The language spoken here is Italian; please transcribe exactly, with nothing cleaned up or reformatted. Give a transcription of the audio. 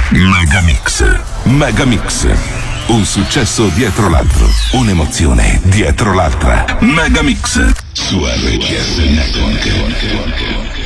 Megamix. Megamix. Un successo dietro l'altro. Un'emozione dietro l'altra. Megamix. Su R G S Network.